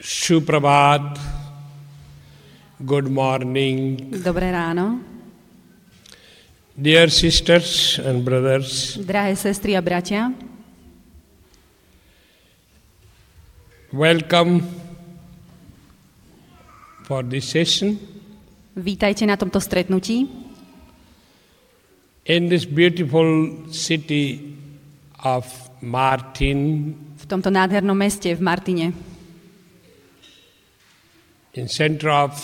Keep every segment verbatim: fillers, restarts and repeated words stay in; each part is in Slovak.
Suprabhat, good morning. Dobré ráno. Dear sisters and brothers, Drahé sestry a bratia, welcome for this session. vítajte na tomto stretnutí In this beautiful city of Martin, v tomto nádhernom meste v Martine, in center of,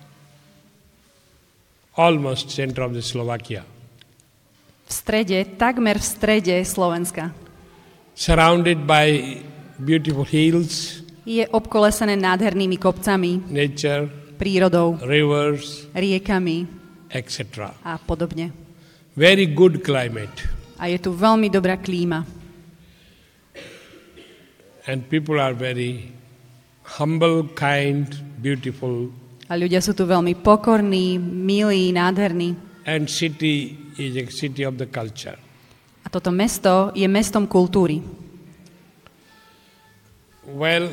almost center of the Slovakia, v strede, takmer v strede Slovenska. surrounded by beautiful hills, Je obkolesené nádhernými kopcami, nature, prírodou, rivers, riekami et cetera. a podobne. Very good climate. A je tu veľmi dobrá klíma. And people are very humble, kind, beautiful. A ľudia sú tu veľmi pokorní, milí, nádherní. And city is a city of the culture. A toto mesto je mestom kultúry. Well,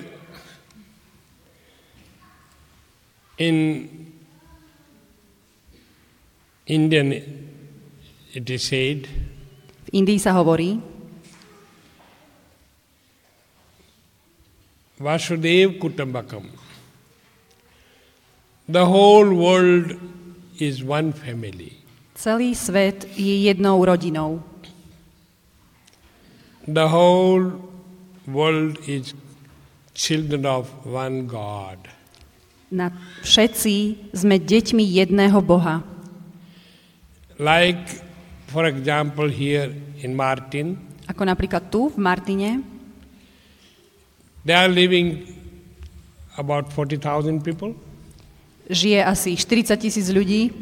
in Indian it is said, V Indii sa hovorí, Vasudev Kutumbakam. The whole world is one family. celý svet je jednou rodinou. The whole world is children of one God. Na všetci sme deťmi jedného Boha. Like, for example, here in Martin, Ako napríklad tu v Martine, they are living about forty thousand people. žije asi štyridsať tisíc ľudí.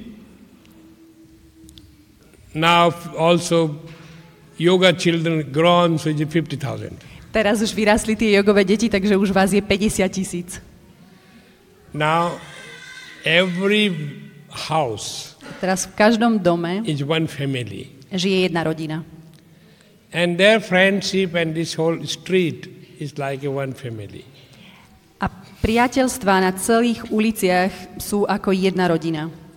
Now also yoga children grown, so it's fifty thousand. Teraz už vyrastli tie jogové deti, takže už vás je päťdesiat tisíc. Now every house Teraz v každom dome is one family. žije jedna rodina. And their friendship and this whole street is like a one family. A priateľstvá na celých uliciach sú ako jedna rodina.